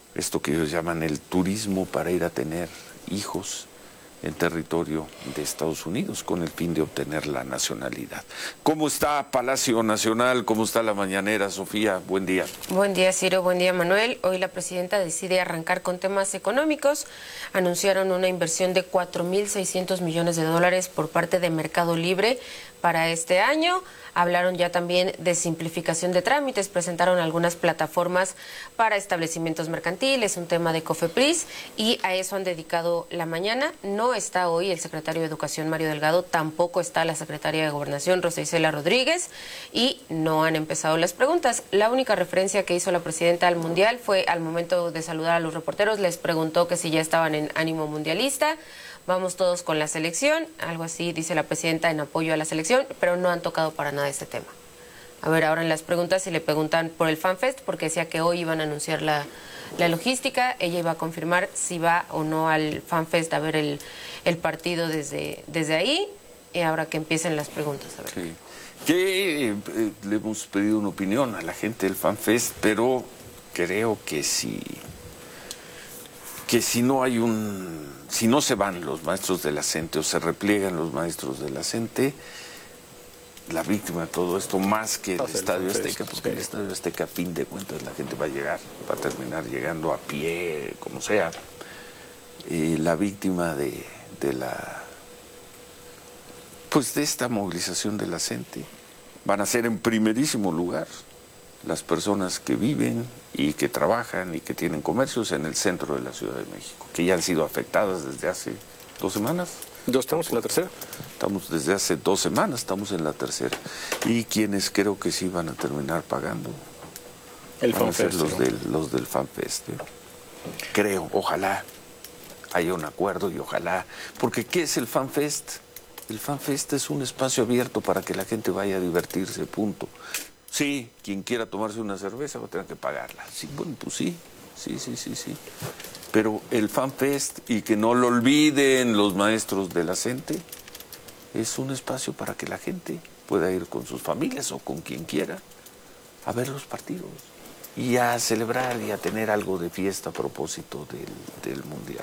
esto que ellos llaman el turismo para ir a tener hijos en territorio de Estados Unidos con el fin de obtener la nacionalidad. ¿Cómo está Palacio Nacional? ¿Cómo está la mañanera, Sofía? Buen día. Buen día, Ciro. Buen día, Manuel. Hoy la presidenta decide arrancar con temas económicos. Anunciaron una inversión de 4.600 millones de dólares por parte de Mercado Libre para este año. Hablaron ya también de simplificación de trámites, presentaron algunas plataformas para establecimientos mercantiles, un tema de COFEPRIS, y a eso han dedicado la mañana. No está hoy el secretario de Educación, Mario Delgado, tampoco está la secretaria de Gobernación, Rosa Isela Rodríguez, y no han empezado las preguntas. La única referencia que hizo la presidenta al Mundial fue al momento de saludar a los reporteros, les preguntó que si ya estaban en ánimo mundialista. Vamos todos con la selección, algo así dice la presidenta en apoyo a la selección, pero no han tocado para nada este tema. A ver, ahora en las preguntas, si le preguntan por el FanFest, porque decía que hoy iban a anunciar la logística, ella iba a confirmar si va o no al FanFest a ver el partido desde ahí, y ahora que empiecen las preguntas. A ver. Sí. Que le hemos pedido una opinión a la gente del FanFest, pero creo que si no hay si no se van los maestros de la CENTE o se repliegan los maestros de la CENTE, la víctima de todo esto, más que el Estadio Azteca, porque el Estadio Azteca, a fin de cuentas, la gente va a terminar llegando a pie, como sea. La víctima de esta movilización de la CENTE van a ser en primerísimo lugar las personas que viven y que trabajan y que tienen comercios en el centro de la Ciudad de México, que ya han sido afectadas desde hace 2 semanas. ¿Ya estamos en la tercera? Estamos desde hace 2 semanas, estamos en la tercera. Y quienes creo que sí van a terminar pagando el FanFest, los del FanFest. Creo, ojalá haya un acuerdo y ojalá, porque ¿qué es el FanFest? El FanFest es un espacio abierto para que la gente vaya a divertirse, punto. Sí, quien quiera tomarse una cerveza va a tener que pagarla. Sí, bueno, pues sí. Pero el FanFest, y que no lo olviden los maestros de la CENTE, es un espacio para que la gente pueda ir con sus familias o con quien quiera a ver los partidos y a celebrar y a tener algo de fiesta a propósito del Mundial.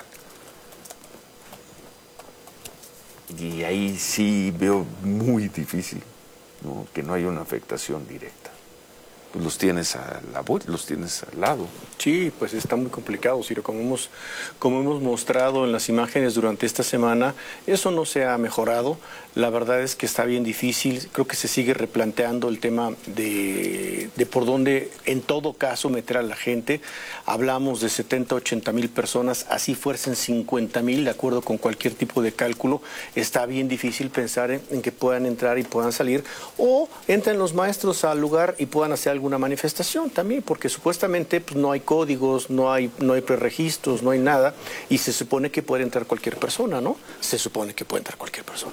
Y ahí sí veo muy difícil, ¿no?, que no haya una afectación directa. Pues los tienes los tienes al lado. Sí, pues está muy complicado, Ciro. Como hemos mostrado en las imágenes durante esta semana, eso no se ha mejorado. La verdad es que está bien difícil. Creo que se sigue replanteando el tema de por dónde, en todo caso, meter a la gente. Hablamos de 70, 80 mil personas, así fuercen 50 mil, de acuerdo con cualquier tipo de cálculo. Está bien difícil pensar en que puedan entrar y puedan salir, o entren los maestros al lugar y puedan hacer alguna manifestación también, porque supuestamente pues, no hay códigos, no hay preregistros, no hay nada, y se supone que puede entrar cualquier persona, ¿no? Se supone que puede entrar cualquier persona.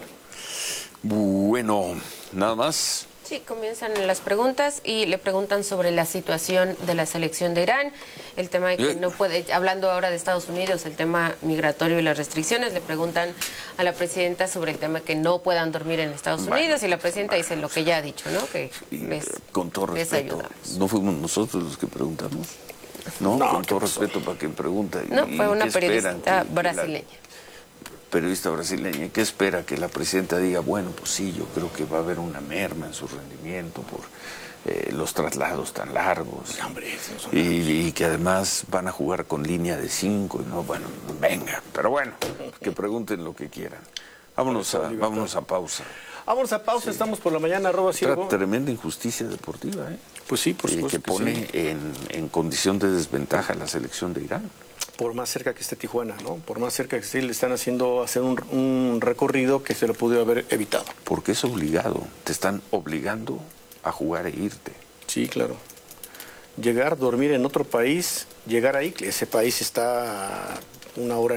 Bueno, nada más. Sí, comienzan las preguntas y le preguntan sobre la situación de la selección de Irán, el tema de que no puede, hablando ahora de Estados Unidos, el tema migratorio y las restricciones, le preguntan a la presidenta sobre el tema que no puedan dormir en Estados Unidos, y la presidenta dice lo que ya ha dicho, ¿no? Que con todo respeto, no fuimos nosotros los que preguntamos, no con todo respeto para quien pregunta. No, fue una periodista brasileña. Periodista brasileña, ¿qué espera? Que la presidenta diga, bueno, pues sí, yo creo que va a haber una merma en su rendimiento por los traslados tan largos, y que además van a jugar con línea de 5, y no, bueno, venga, pero bueno, que pregunten lo que quieran. Vámonos a pausa. Vámonos a pausa, sí. Estamos por la mañana, Tremenda injusticia deportiva, ¿eh? Pues sí, por supuesto. Que pone en condición de desventaja a la selección de Irán. Por más cerca que esté Tijuana, ¿no? Por más cerca que esté, le están haciendo hacer un recorrido que se lo pudo haber evitado. Porque es obligado, te están obligando a jugar e irte. Sí, claro. Llegar, dormir en otro país, llegar ahí, ese país está una hora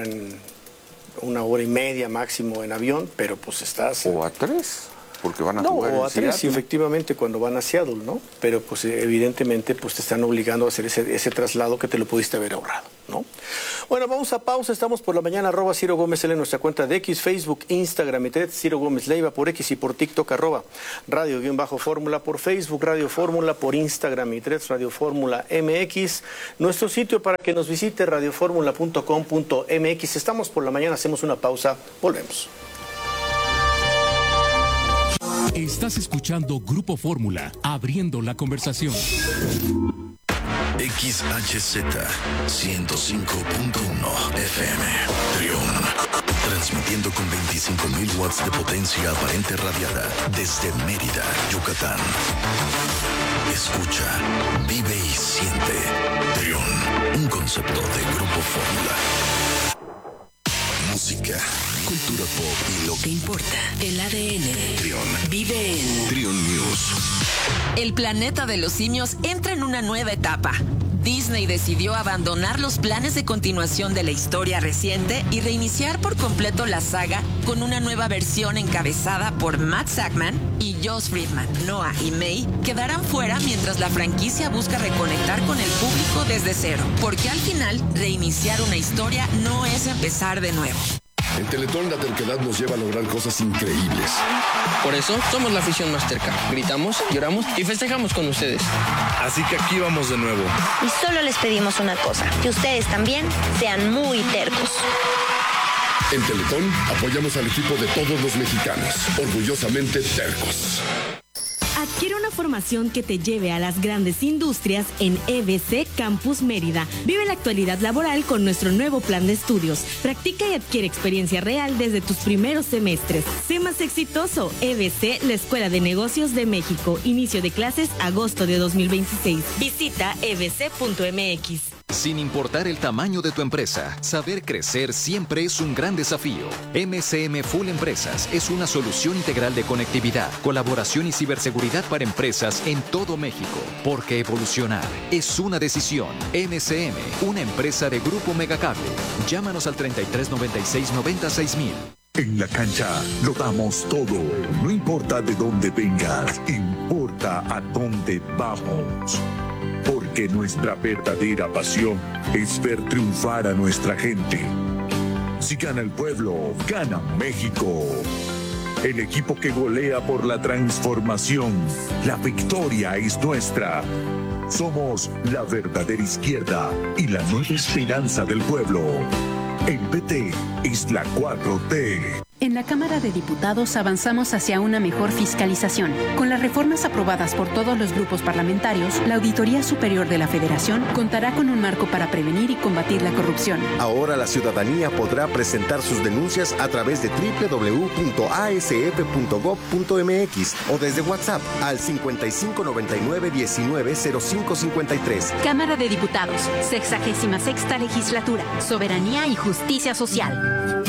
y media máximo en avión, pero pues estás... O a 3. Porque van a jugar o a 3, sí, efectivamente, cuando van a Seattle, ¿no? Pero pues evidentemente pues te están obligando a hacer ese traslado que te lo pudiste haber ahorrado, ¿no? Bueno, vamos a pausa. Estamos por la mañana, @Ciro Gómez L en nuestra cuenta de X, Facebook, Instagram y Threads, Ciro Gómez Leiva por X y por TikTok, @Radio_Fórmula por Facebook, Radio Fórmula por Instagram y Threads, Radio Fórmula MX. Nuestro sitio para que nos visite, radioformula.com.mx. Estamos por la mañana, hacemos una pausa, volvemos. Estás escuchando Grupo Fórmula, abriendo la conversación. XHZ 105.1 FM, Trión. Transmitiendo con 25.000 watts de potencia aparente radiada desde Mérida, Yucatán. Escucha, vive y siente. Trión, un concepto de Grupo Fórmula. Música, cultura pop y lo que importa. El ADN. Trión. Vive en Trión News. El planeta de los simios entra en una nueva etapa. Disney decidió abandonar los planes de continuación de la historia reciente y reiniciar por completo la saga con una nueva versión encabezada por Matt Sackman y Joss Friedman. Noah y May quedarán fuera mientras la franquicia busca reconectar con el público desde cero, porque al final reiniciar una historia no es empezar de nuevo. En Teletón la terquedad nos lleva a lograr cosas increíbles. Por eso somos la afición más terca. Gritamos, lloramos y festejamos con ustedes. Así que aquí vamos de nuevo. Y solo les pedimos una cosa, que ustedes también sean muy tercos. En Teletón apoyamos al equipo de todos los mexicanos, orgullosamente tercos. Adquiere una formación que te lleve a las grandes industrias en EBC Campus Mérida. Vive la actualidad laboral con nuestro nuevo plan de estudios. Practica y adquiere experiencia real desde tus primeros semestres. Sé más exitoso. EBC, la Escuela de Negocios de México. Inicio de clases agosto de 2026. Visita ebc.mx. Sin importar el tamaño de tu empresa, saber crecer siempre es un gran desafío. MCM Full Empresas es una solución integral de conectividad, colaboración y ciberseguridad para empresas en todo México. Porque evolucionar es una decisión. MCM, una empresa de Grupo Megacable. Llámanos al 3396-96000. En la cancha lo damos todo. No importa de dónde vengas, importa a dónde vamos. Porque nuestra verdadera pasión es ver triunfar a nuestra gente. Si gana el pueblo, gana México. El equipo que golea por la transformación. La victoria es nuestra. Somos la verdadera izquierda y la nueva esperanza del pueblo. El PT es la 4T. En la Cámara de Diputados avanzamos hacia una mejor fiscalización. Con las reformas aprobadas por todos los grupos parlamentarios, la Auditoría Superior de la Federación contará con un marco para prevenir y combatir la corrupción. Ahora la ciudadanía podrá presentar sus denuncias a través de www.asf.gov.mx o desde WhatsApp al 5599-190553. Cámara de Diputados, 66ª Legislatura, Soberanía y Justicia Social.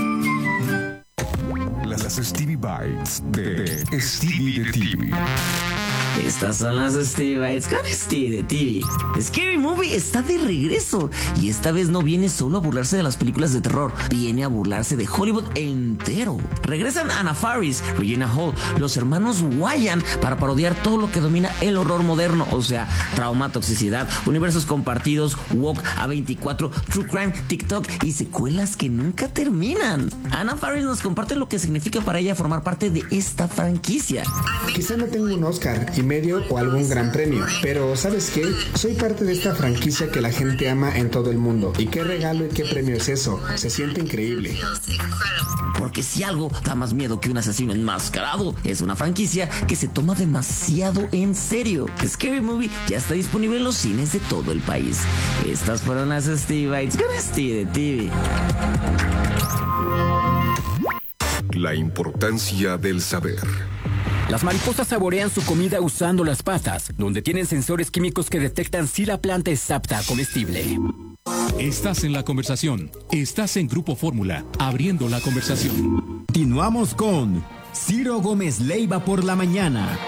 Las Stevie Bites de Stevie de TV. Estas son las Stevie Bites con Stevie de TV. Scary Movie está de regreso y esta vez no viene solo a burlarse de las películas de terror, viene a burlarse de Hollywood entero. Regresan Anna Faris, Regina Hall, los hermanos Wyan para parodiar todo lo que domina el horror moderno, o sea, trauma, toxicidad, universos compartidos, woke, A24, true crime, TikTok y secuelas que nunca terminan. Anna Faris nos comparte lo que significa para ella formar parte de esta franquicia. Quizá no tengo un Oscar y medio o algún gran premio, pero ¿sabes qué? Soy parte de esta franquicia que la gente ama en todo el mundo. ¿Y qué regalo y qué premio es eso? Se siente increíble. Porque si algo da más miedo que un asesino enmascarado, es una franquicia que se toma demasiado en serio. Scary Movie ya está disponible en los cines de todo el país. Estas fueron las Stevie Bites con Stevie de TV. La importancia del saber. Las mariposas saborean su comida usando las patas, donde tienen sensores químicos que detectan si la planta es apta a comestible. Estás en la conversación. Estás en Grupo Fórmula, abriendo la conversación. Continuamos con Ciro Gómez Leiva por la mañana.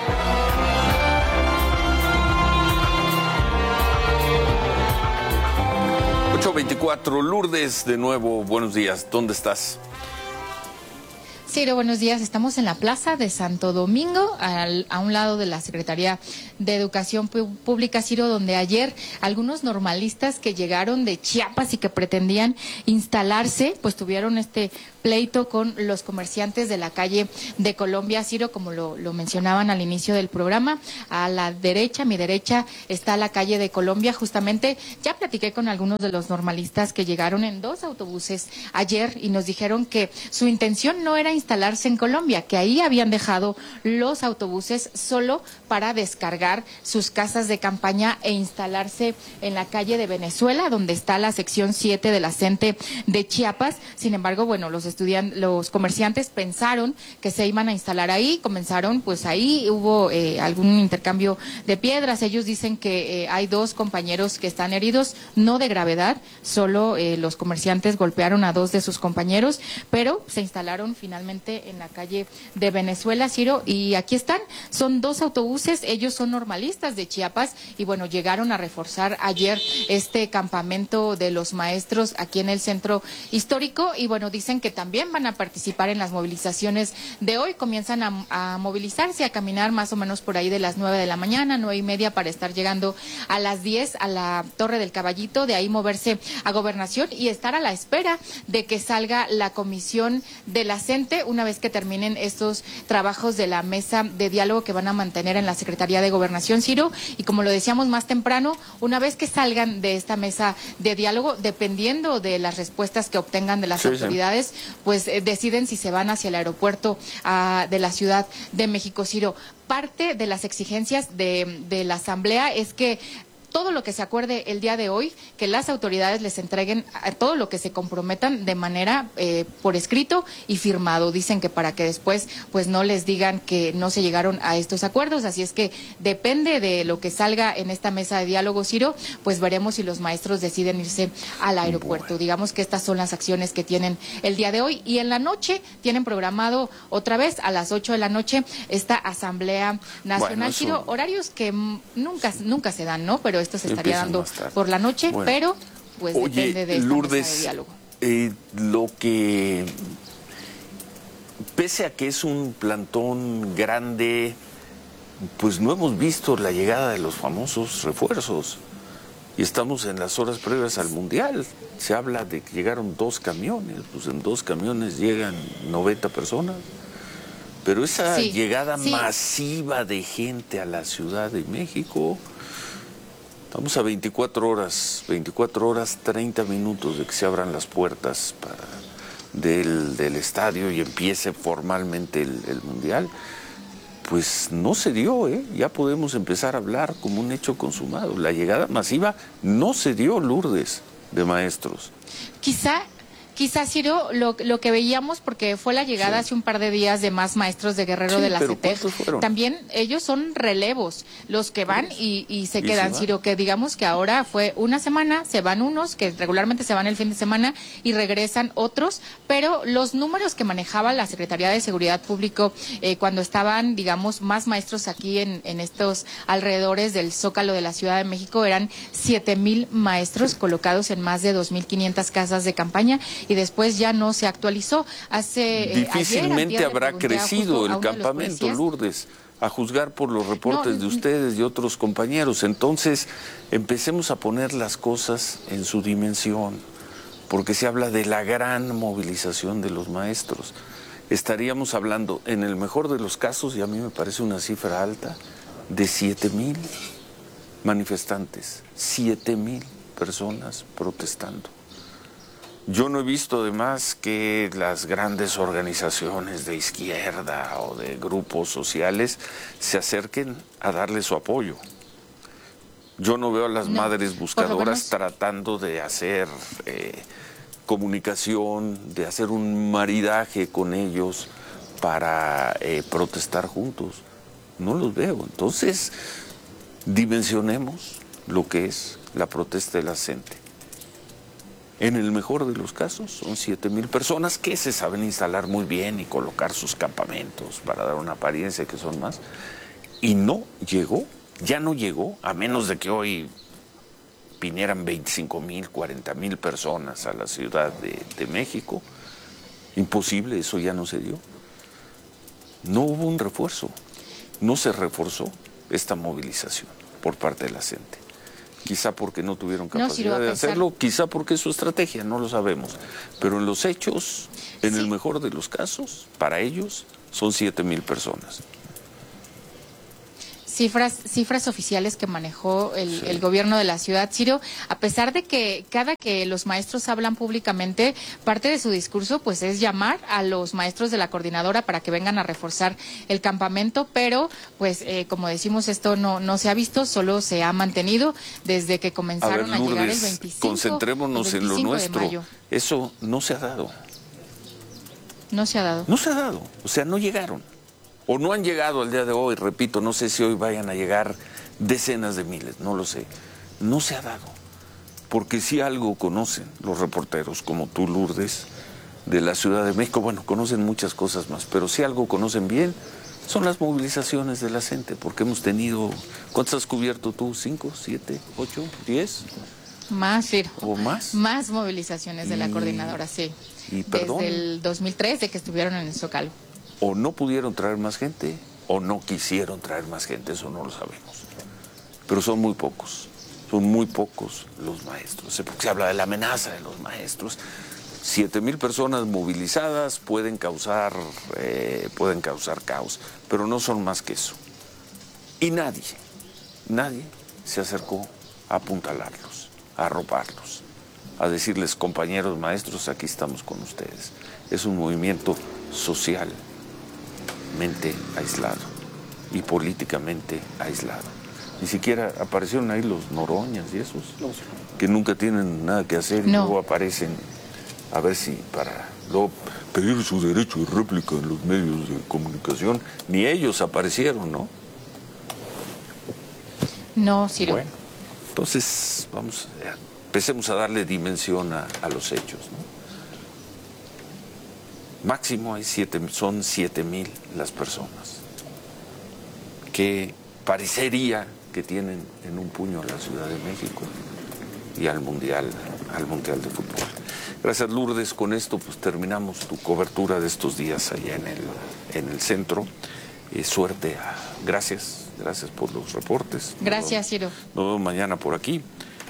.24, Lourdes, de nuevo, buenos días. ¿Dónde estás? Ciro, buenos días. Estamos en la Plaza de Santo Domingo, a un lado de la Secretaría de Educación Pública, Ciro, donde ayer algunos normalistas que llegaron de Chiapas y que pretendían instalarse, pues tuvieron este pleito con los comerciantes de la calle de Colombia, Ciro, como lo mencionaban al inicio del programa. A la derecha, a mi derecha, está la calle de Colombia. Justamente ya platiqué con algunos de los normalistas que llegaron en 2 autobuses ayer y nos dijeron que su intención no era instalarse en Colombia, que ahí habían dejado los autobuses solo para descargar sus casas de campaña e instalarse en la calle de Venezuela, donde está la sección 7 de la CENTE de Chiapas. Sin embargo, bueno, los comerciantes pensaron que se iban a instalar ahí, comenzaron, pues ahí hubo algún intercambio de piedras. Ellos dicen que hay 2 compañeros que están heridos, no de gravedad, solo los comerciantes golpearon a 2 de sus compañeros, pero se instalaron finalmente en la calle de Venezuela, Ciro, y aquí están, son 2 autobuses, ellos son normalistas de Chiapas y bueno, llegaron a reforzar ayer este campamento de los maestros aquí en el centro histórico y bueno, dicen que también van a participar en las movilizaciones de hoy, comienzan a movilizarse, a caminar más o menos por ahí de las 9 de la mañana, 9:30 para estar llegando a las 10 a la Torre del Caballito, de ahí moverse a Gobernación y estar a la espera de que salga la comisión de la CENTE una vez que terminen estos trabajos de la mesa de diálogo que van a mantener en la Secretaría de Gobernación, Ciro, y como lo decíamos más temprano, una vez que salgan de esta mesa de diálogo, dependiendo de las respuestas que obtengan de las autoridades, pues deciden si se van hacia el aeropuerto de la Ciudad de México, Ciro. Parte de las exigencias de la Asamblea es que todo lo que se acuerde el día de hoy, que las autoridades les entreguen a todo lo que se comprometan de manera por escrito y firmado. Dicen que para que después pues no les digan que no se llegaron a estos acuerdos, así es que depende de lo que salga en esta mesa de diálogo, Ciro, pues veremos si los maestros deciden irse al aeropuerto. Bueno. Digamos que estas son las acciones que tienen el día de hoy y en la noche tienen programado otra vez a las 8 de la noche esta Asamblea Nacional, bueno, Ciro, horarios que nunca se dan, ¿no? Pero esto se estaría dando por la noche, bueno, pero pues depende de esta Lourdes, mesa de diálogo. Lo que, pese a que es un plantón grande, pues no hemos visto la llegada de los famosos refuerzos y estamos en las horas previas al Mundial. Se habla de que llegaron 2 camiones, pues en 2 camiones llegan 90 personas. Pero esa llegada masiva de gente a la Ciudad de México, estamos a 24 horas, 30 minutos de que se abran las puertas del estadio y empiece formalmente el Mundial. Pues no se dio, ya podemos empezar a hablar como un hecho consumado. La llegada masiva no se dio, Lourdes, de maestros. Quizás, Ciro, lo que veíamos, porque fue la llegada hace un par de días de más maestros de Guerrero de la CETEC. También ellos son relevos, los que van y se quedan, Ciro, que digamos que ahora fue una semana, se van unos, que regularmente se van el fin de semana y regresan otros, pero los números que manejaba la Secretaría de Seguridad Pública cuando estaban, digamos, más maestros aquí en estos alrededores del Zócalo de la Ciudad de México eran 7,000 maestros colocados en más de 2,500 casas de campaña. Y después ya no se actualizó. Difícilmente habrá crecido el campamento, Lourdes, a juzgar por los reportes de ustedes y otros compañeros. Entonces, empecemos a poner las cosas en su dimensión, porque se habla de la gran movilización de los maestros. Estaríamos hablando, en el mejor de los casos, y a mí me parece una cifra alta, de 7,000 manifestantes, 7,000 personas protestando. Yo no he visto además que las grandes organizaciones de izquierda o de grupos sociales se acerquen a darle su apoyo. Yo no veo a las madres buscadoras tratando de hacer comunicación, de hacer un maridaje con ellos para protestar juntos. No los veo. Entonces, dimensionemos lo que es la protesta de la CENTE. En el mejor de los casos son 7,000 personas que se saben instalar muy bien y colocar sus campamentos para dar una apariencia que son más. Y no llegó, ya no llegó, a menos de que hoy vinieran 25,000, 40,000 personas a la Ciudad de México. Imposible, eso ya no se dio. no hubo un refuerzo, no se reforzó esta movilización por parte de la gente. Quizá porque no tuvieron capacidad de hacerlo, quizá porque es su estrategia, no lo sabemos. Pero en los hechos, en el mejor de los casos, para ellos son 7,000 personas. Cifras oficiales que manejó el gobierno de la ciudad, Ciro, a pesar de que cada que los maestros hablan públicamente, parte de su discurso pues es llamar a los maestros de la coordinadora para que vengan a reforzar el campamento, pero pues como decimos, esto no se ha visto, solo se ha mantenido desde que comenzaron a llegar el 25. Concentrémonos en lo nuestro. Eso no se ha dado. No se ha dado. No se ha dado, o sea, no llegaron. O no han llegado al día de hoy, repito, no sé si hoy vayan a llegar decenas de miles, no lo sé. No se ha dado, porque si algo conocen los reporteros, como tú, Lourdes, de la Ciudad de México, bueno, conocen muchas cosas más, pero si algo conocen bien, son las movilizaciones de la gente, porque hemos tenido, ¿cuántas has cubierto tú? ¿5, 7, 8, 10? Más, sí. ¿O más? Más movilizaciones de la coordinadora, sí. Y perdón. Desde el 2003, de que estuvieron en el Zócalo. O no pudieron traer más gente, o no quisieron traer más gente, eso no lo sabemos. Pero son muy pocos los maestros. Se habla de la amenaza de los maestros. 7,000 personas movilizadas pueden causar caos, pero no son más que eso. Y nadie se acercó a apuntalarlos, a arroparlos, a decirles, compañeros maestros, aquí estamos con ustedes. Es un movimiento social, aislado y políticamente aislado. Ni siquiera aparecieron ahí los Noroñas y esos, que nunca tienen nada que hacer y luego aparecen a ver si para luego pedir su derecho de réplica en los medios de comunicación. Ni ellos aparecieron, ¿no? No, Ciro. Bueno, entonces empecemos a darle dimensión a los hechos, ¿no? Máximo son 7,000 las personas que parecería que tienen en un puño a la Ciudad de México y al Mundial de Fútbol. Gracias, Lourdes. Con esto pues terminamos tu cobertura de estos días allá en el centro. Suerte. Gracias por los reportes. Gracias, Ciro. Nos vemos mañana por aquí.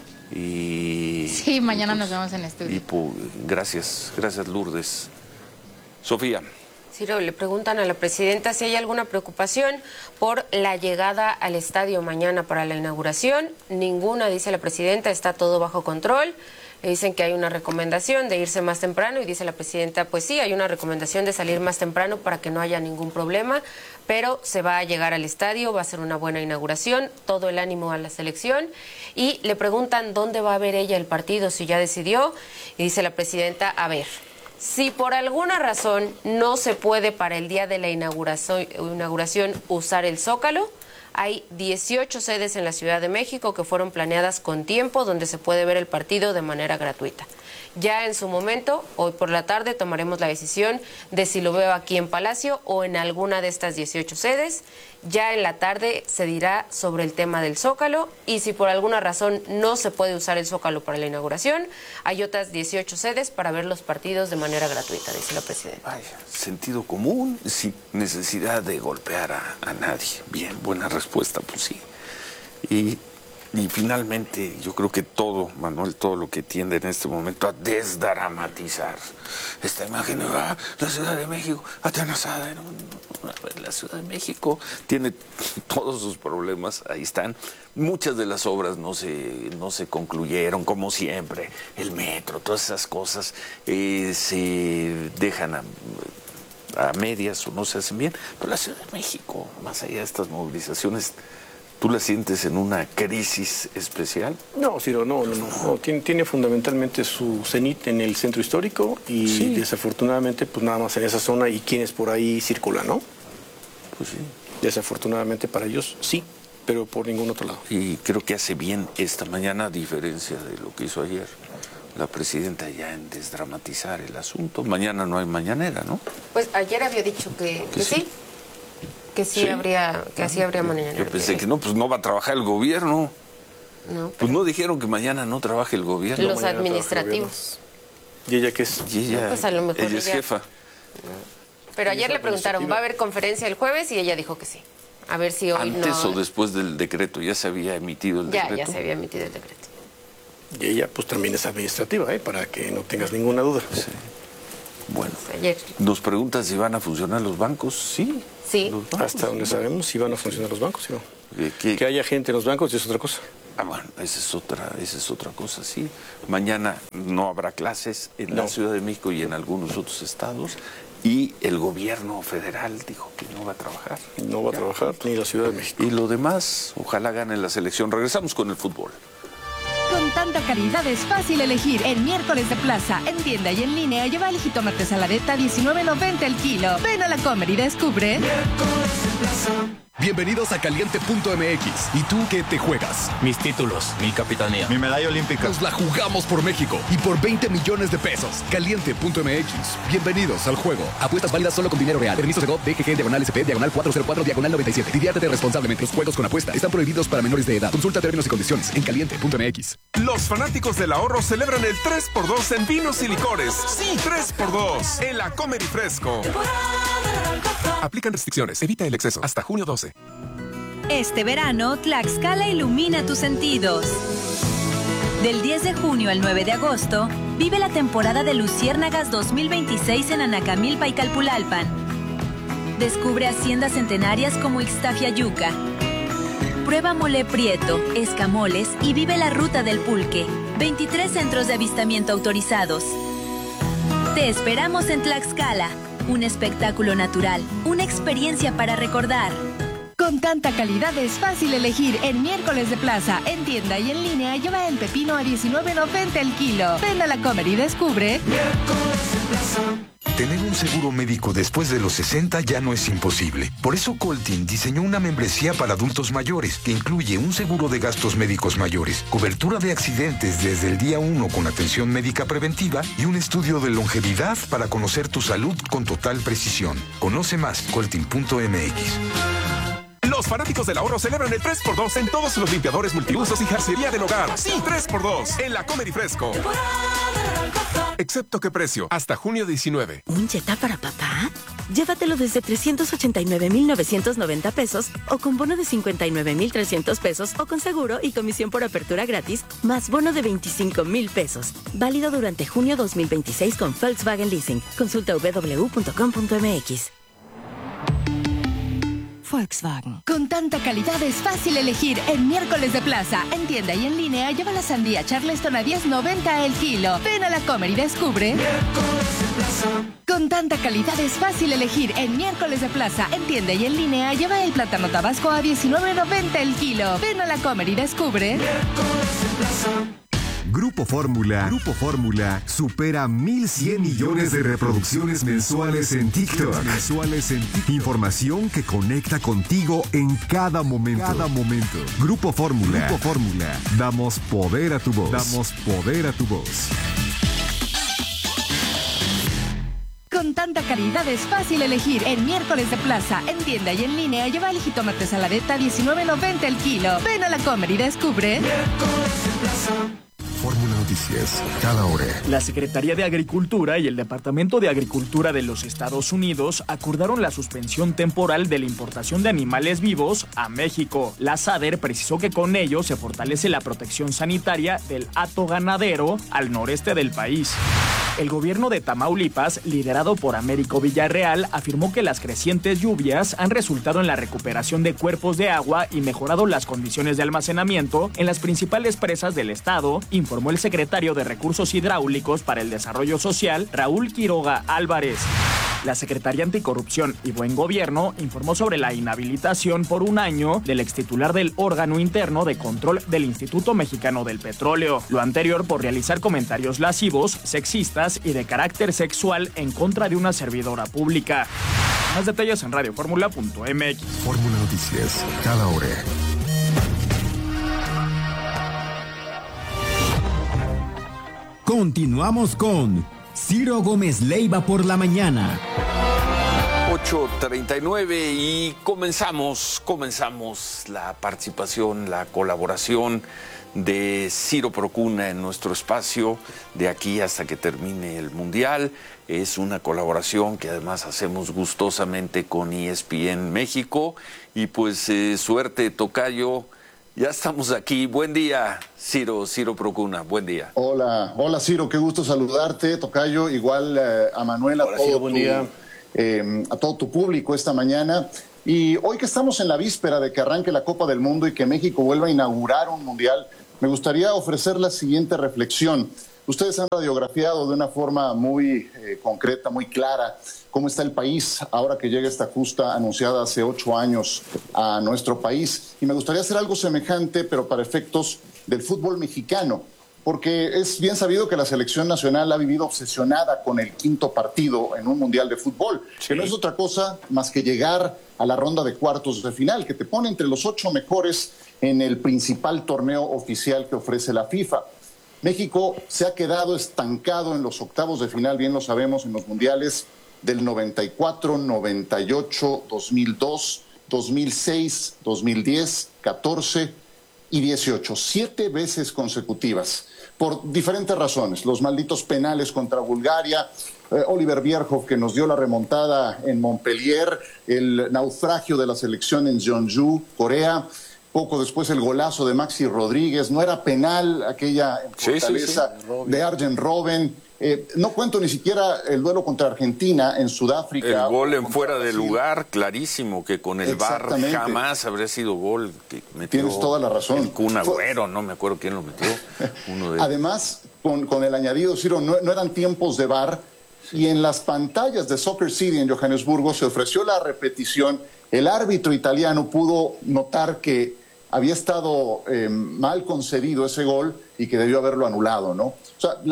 Sí, mañana nos vemos en estudio. Gracias, Lourdes. Sofía. Ciro, le preguntan a la presidenta si hay alguna preocupación por la llegada al estadio mañana para la inauguración. Ninguna, dice la presidenta, está todo bajo control. Le dicen que hay una recomendación de irse más temprano y dice la presidenta, pues sí, hay una recomendación de salir más temprano para que no haya ningún problema, pero se va a llegar al estadio, va a ser una buena inauguración, todo el ánimo a la selección. Y le preguntan dónde va a ver ella el partido, si ya decidió, y dice la presidenta, a ver, si por alguna razón no se puede para el día de la inauguración usar el Zócalo, hay 18 sedes en la Ciudad de México que fueron planeadas con tiempo, donde se puede ver el partido de manera gratuita. Ya en su momento, hoy por la tarde, tomaremos la decisión de si lo veo aquí en Palacio o en alguna de estas 18 sedes. Ya en la tarde se dirá sobre el tema del Zócalo y si por alguna razón no se puede usar el Zócalo para la inauguración, hay otras 18 sedes para ver los partidos de manera gratuita, dice la presidenta. Ay, sentido común, sin necesidad de golpear a nadie. Bien, buena respuesta, pues sí. Y finalmente, yo creo que todo, Manuel, todo lo que tiende en este momento a desdramatizar esta imagen de la Ciudad de México atenazada. La Ciudad de México tiene todos sus problemas, ahí están. Muchas de las obras no se concluyeron, como siempre. El metro, todas esas cosas se dejan a medias o no se hacen bien. Pero la Ciudad de México, más allá de estas movilizaciones, ¿tú la sientes en una crisis especial? No, Ciro, no. Tiene fundamentalmente su cenit en el centro histórico y desafortunadamente pues nada más en esa zona y quienes por ahí circulan, ¿no? Pues sí. Desafortunadamente para ellos sí, pero por ningún otro lado. Y creo que hace bien esta mañana, a diferencia de lo que hizo ayer, la presidenta ya en desdramatizar el asunto. Mañana no hay mañanera, ¿no? Pues ayer había dicho que sí. Que sí habría mañana. Yo pensé que no, pues no va a trabajar el gobierno. No, pues no dijeron que mañana no trabaje el gobierno. Los administrativos. ¿Y ella qué es? Y ella, pues a lo mejor ella es jefa. Pero ayer le preguntaron, ¿va a haber conferencia el jueves? Y ella dijo que sí. A ver si hoy ¿Antes no... o después del decreto? ¿Ya se había emitido el decreto? Ya se había emitido el decreto. Y ella pues también es administrativa, para que no tengas ninguna duda. Sí. Bueno, ayer. nos preguntan si van a funcionar los bancos. Sí. Sí. Hasta donde sabemos si van a funcionar los bancos, ¿sí? Que haya gente en los bancos es otra cosa. Bueno, esa es otra cosa, sí. Mañana no habrá clases en la Ciudad de México y en algunos otros estados. Y el gobierno federal dijo que no va a trabajar. No va a trabajar ni la Ciudad de México. Y lo demás, ojalá gane la selección. Regresamos con el fútbol. Con tanta calidad es fácil elegir. En miércoles de plaza, en tienda y en línea, lleva el jitomate saladeta $19.90 el kilo. Ven a la Comer y descubre. Miércoles de plaza. Bienvenidos a Caliente.mx. ¿Y tú qué te juegas? Mis títulos, mi capitanía, mi medalla olímpica. Nos la jugamos por México y por 20 millones de pesos. Caliente.mx. Bienvenidos al juego. Apuestas válidas solo con dinero real. Permiso de GOV, DGG, /SP, /404, /97. Diviértete responsablemente. Los juegos con apuesta están prohibidos para menores de edad. Consulta términos y condiciones en Caliente.mx. Los fanáticos del ahorro celebran el 3x2 en vinos y licores. Sí, 3x2 en la Comer y Fresco. Aplican restricciones. Evita el exceso. Hasta junio 12. Este verano, Tlaxcala ilumina tus sentidos. Del 10 de junio al 9 de agosto, vive la temporada de Luciérnagas 2026 en Anacamilpa y Calpulalpan. Descubre haciendas centenarias como Ixtafiayuca. Prueba mole prieto, escamoles y vive la ruta del pulque. 23 centros de avistamiento autorizados. Te esperamos en Tlaxcala. Un espectáculo natural, una experiencia para recordar. Con tanta calidad es fácil elegir. En miércoles de plaza, en tienda y en línea, lleva el pepino a $19.90 el kilo. Ven a la Comer y descubre. Miércoles de plaza. Tener un seguro médico después de los 60 ya no es imposible. Por eso Coltin diseñó una membresía para adultos mayores que incluye un seguro de gastos médicos mayores, cobertura de accidentes desde el día 1 con atención médica preventiva y un estudio de longevidad para conocer tu salud con total precisión. Conoce más, coltin.mx. Los fanáticos del ahorro celebran el 3x2 en todos los limpiadores multiusos y jarcería del hogar. Sí, 3x2 en la Comer y Fresco. Excepto qué precio, hasta junio 19. ¿Un Jetta para papá? Llévatelo desde 389,990 pesos o con bono de 59,300 pesos o con seguro y comisión por apertura gratis, más bono de 25,000 pesos. Válido durante junio 2026 con Volkswagen Leasing. Consulta www.com.mx. Volkswagen. Con tanta calidad es fácil elegir. En miércoles de plaza, en tienda y en línea, lleva la sandía Charleston a $10.90 el kilo. Ven a la Comer y descubre. Miércoles de plaza. Con tanta calidad es fácil elegir. En miércoles de plaza, en tienda y en línea, lleva el plátano Tabasco a $19.90 el kilo. Ven a la Comer y descubre. Miércoles de plaza. Grupo Fórmula supera 1,100 millones de reproducciones mensuales en TikTok. Información que conecta contigo en cada momento. Grupo Fórmula. Damos poder a tu voz. Con tanta calidad es fácil elegir. En miércoles de plaza, en tienda y en línea, lleva el jitomate saladeta a $19.90 el kilo. Ven a la Comer y descubre. Miércoles de plaza. Fórmula Noticias, cada hora. La Secretaría de Agricultura y el Departamento de Agricultura de los Estados Unidos acordaron la suspensión temporal de la importación de animales vivos a México. La SADER precisó que con ello se fortalece la protección sanitaria del hato ganadero al noreste del país. El gobierno de Tamaulipas, liderado por Américo Villarreal, afirmó que las crecientes lluvias han resultado en la recuperación de cuerpos de agua y mejorado las condiciones de almacenamiento en las principales presas del estado, informó el secretario de Recursos Hidráulicos para el Desarrollo Social, Raúl Quiroga Álvarez. La Secretaría Anticorrupción y Buen Gobierno informó sobre la inhabilitación por 1 año del extitular del órgano interno de control del Instituto Mexicano del Petróleo. Lo anterior por realizar comentarios lascivos, sexistas y de carácter sexual en contra de una servidora pública. Más detalles en radioformula.mx. Fórmula Noticias, cada hora. Continuamos con Ciro Gómez Leiva por la mañana. 8:39 y comenzamos la participación, la colaboración de Ciro Procuna en nuestro espacio de aquí hasta que termine el Mundial. Es una colaboración que además hacemos gustosamente con ESPN México. Y pues suerte, tocayo. Ya estamos aquí. Buen día, Ciro Procuna. Buen día. Hola Ciro, qué gusto saludarte, tocayo. Igual a Manuel, a todo tu público esta mañana. Y hoy que estamos en la víspera de que arranque la Copa del Mundo y que México vuelva a inaugurar un mundial, me gustaría ofrecer la siguiente reflexión. Ustedes han radiografiado de una forma muy concreta, muy clara, cómo está el país ahora que llega esta justa anunciada hace 8 años a nuestro país. Y me gustaría hacer algo semejante, pero para efectos del fútbol mexicano, porque es bien sabido que la selección nacional ha vivido obsesionada con el 5º partido en un mundial de fútbol, que no es otra cosa más que llegar a la ronda de cuartos de final, que te pone entre los 8 mejores en el principal torneo oficial que ofrece la FIFA. México se ha quedado estancado en los octavos de final, bien lo sabemos, en los mundiales del 94, 98, 2002, 2006, 2010, 14 y 18, 7 veces consecutivas, por diferentes razones. Los malditos penales contra Bulgaria, Oliver Bierhoff que nos dio la remontada en Montpellier, el naufragio de la selección en Jeonju, Corea. Poco después el golazo de Maxi Rodríguez, no era penal aquella fortaleza de Arjen Robben. No cuento ni siquiera el duelo contra Argentina en Sudáfrica. El gol en fuera de lugar, clarísimo, que con el VAR jamás habría sido gol. Que metió. Tienes toda la razón. El Kun Agüero, no me acuerdo quién lo metió. Además, con el añadido, Ciro, no eran tiempos de VAR, y en las pantallas de Soccer City en Johannesburgo se ofreció la repetición. El árbitro italiano pudo notar que había estado mal concedido ese gol y que debió haberlo anulado, ¿no? O sea,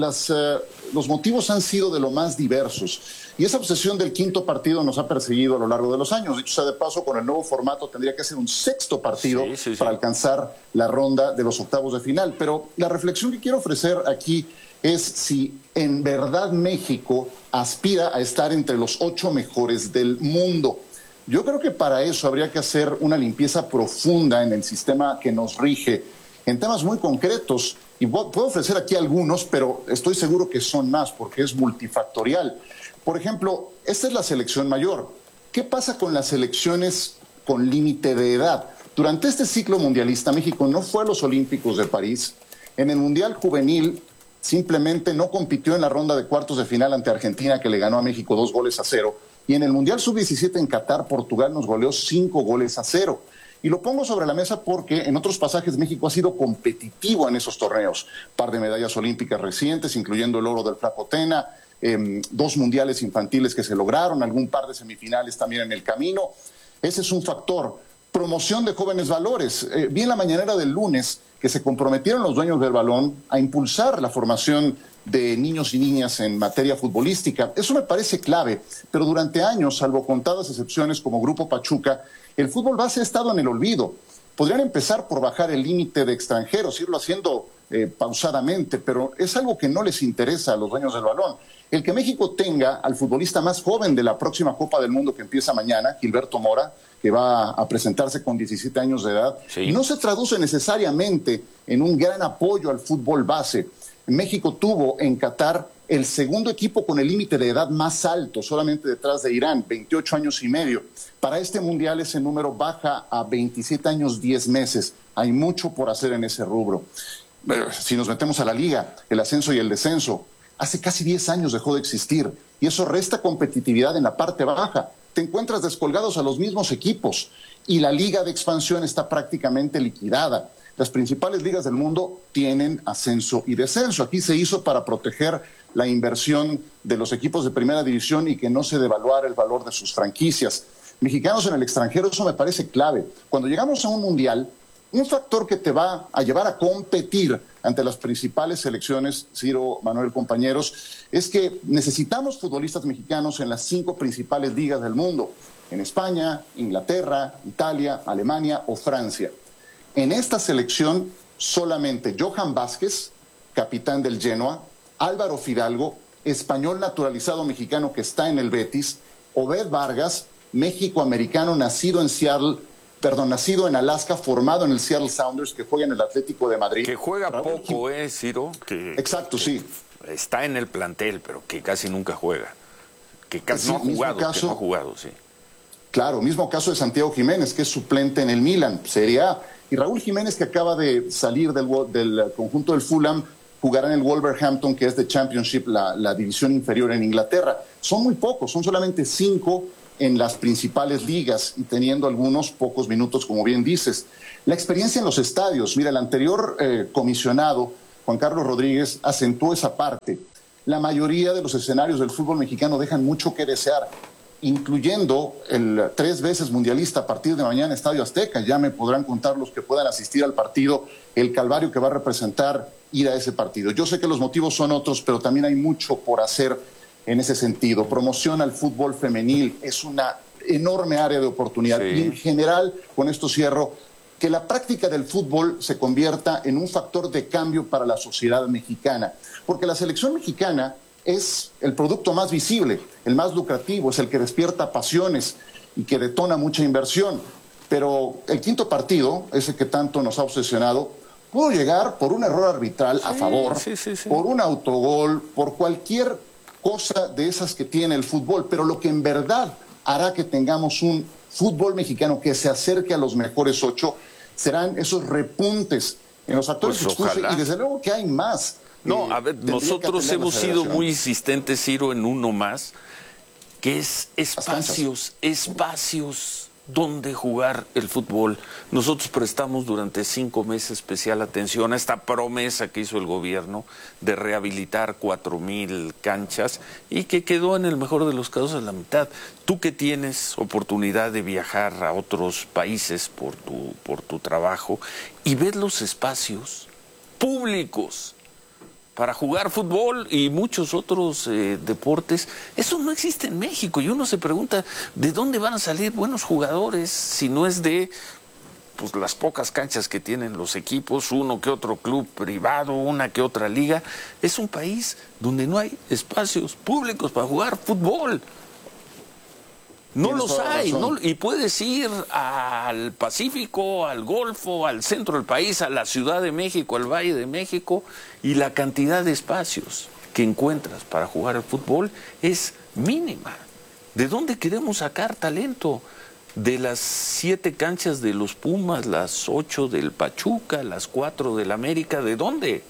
los motivos han sido de lo más diversos. Y esa obsesión del 5º partido nos ha perseguido a lo largo de los años. Dicho sea de paso, con el nuevo formato tendría que ser un 6º partido para alcanzar la ronda de los octavos de final. Pero la reflexión que quiero ofrecer aquí es si en verdad México aspira a estar entre los 8 mejores del mundo. Yo creo que para eso habría que hacer una limpieza profunda en el sistema que nos rige, en temas muy concretos. Y puedo ofrecer aquí algunos, pero estoy seguro que son más porque es multifactorial. Por ejemplo, esta es la selección mayor. ¿Qué pasa con las selecciones con límite de edad? Durante este ciclo mundialista, México no fue a los Olímpicos de París. En el Mundial Juvenil simplemente no compitió en la ronda de cuartos de final ante Argentina, que le ganó a México 2-0. Y en el Mundial Sub-17 en Qatar, Portugal nos goleó 5-0. Y lo pongo sobre la mesa porque en otros pasajes México ha sido competitivo en esos torneos. Par de medallas olímpicas recientes, incluyendo el oro del Flaco Tena, 2 mundiales infantiles que se lograron, algún par de semifinales también en el camino. Ese es un factor. Promoción de jóvenes valores. Vi en la mañanera del lunes que se comprometieron los dueños del balón a impulsar la formación de niños y niñas en materia futbolística. Eso me parece clave, pero durante años, salvo contadas excepciones como Grupo Pachuca, el fútbol base ha estado en el olvido. Podrían empezar por bajar el límite de extranjeros, irlo haciendo pausadamente, pero es algo que no les interesa a los dueños del balón. El que México tenga al futbolista más joven de la próxima Copa del Mundo que empieza mañana, Gilberto Mora, que va a presentarse con 17 años de edad, no se traduce necesariamente en un gran apoyo al fútbol base. México tuvo en Qatar el segundo equipo con el límite de edad más alto, solamente detrás de Irán, 28 años y medio. Para este mundial ese número baja a 27 años 10 meses. Hay mucho por hacer en ese rubro. Pero si nos metemos a la liga, el ascenso y el descenso, hace casi 10 años dejó de existir y eso resta competitividad en la parte baja. Te encuentras descolgados a los mismos equipos y la liga de expansión está prácticamente liquidada. Las principales ligas del mundo tienen ascenso y descenso. Aquí se hizo para proteger la inversión de los equipos de primera división y que no se devaluara el valor de sus franquicias. Mexicanos en el extranjero, eso me parece clave. Cuando llegamos a un mundial, un factor que te va a llevar a competir ante las principales selecciones, Ciro, Manuel, compañeros, es que necesitamos futbolistas mexicanos en las 5 principales ligas del mundo, en España, Inglaterra, Italia, Alemania o Francia. En esta selección solamente Johan Vázquez, capitán del Genoa, Álvaro Fidalgo, español naturalizado mexicano que está en el Betis, Obed Vargas, México-americano nacido en Seattle nacido en Alaska, formado en el Seattle Sounders, que juega en el Atlético de Madrid. Que juega poco, Ciro. Exacto, sí. Está en el plantel, pero que casi nunca juega. Que casi no ha jugado, sí. Claro, mismo caso de Santiago Jiménez, que es suplente en el Milan, Serie A. Y Raúl Jiménez, que acaba de salir del conjunto del Fulham, jugará en el Wolverhampton, que es de Championship, la división inferior en Inglaterra. Son muy pocos, son solamente 5 en las principales ligas y teniendo algunos pocos minutos, como bien dices. La experiencia en los estadios, mira, el anterior comisionado, Juan Carlos Rodríguez, acentuó esa parte. La mayoría de los escenarios del fútbol mexicano dejan mucho que desear, incluyendo el 3 veces mundialista a partir de mañana Estadio Azteca. Ya me podrán contar los que puedan asistir al partido, el calvario que va a representar ir a ese partido. Yo sé que los motivos son otros, pero también hay mucho por hacer en ese sentido. Promoción al fútbol femenil es una enorme área de oportunidad. Sí. Y en general, con esto cierro, que la práctica del fútbol se convierta en un factor de cambio para la sociedad mexicana. Porque la selección mexicana es el producto más visible, el más lucrativo, es el que despierta pasiones y que detona mucha inversión. Pero el quinto partido, ese que tanto nos ha obsesionado, pudo llegar por un error arbitral a favor, por un autogol, por cualquier cosa de esas que tiene el fútbol. Pero lo que en verdad hará que tengamos un fútbol mexicano que se acerque a los mejores 8 serán esos repuntes en los actores expulsos, y desde luego que hay más. No, a ver, nosotros hemos sido muy insistentes, Ciro, en uno más, que es espacios donde jugar el fútbol. Nosotros prestamos durante 5 meses especial atención a esta promesa que hizo el gobierno de rehabilitar 4,000 canchas y que quedó en el mejor de los casos a la mitad. Tú que tienes oportunidad de viajar a otros países por tu trabajo y ves los espacios públicos para jugar fútbol y muchos otros deportes, eso no existe en México. Y uno se pregunta, ¿de dónde van a salir buenos jugadores si no es de las pocas canchas que tienen los equipos, uno que otro club privado, una que otra liga? Es un país donde no hay espacios públicos para jugar fútbol. No los hay, ¿no? Y puedes ir al Pacífico, al Golfo, al centro del país, a la Ciudad de México, al Valle de México, y la cantidad de espacios que encuentras para jugar al fútbol es mínima. ¿De dónde queremos sacar talento? De las 7 canchas de los Pumas, las 8 del Pachuca, las 4 del América, ¿de dónde?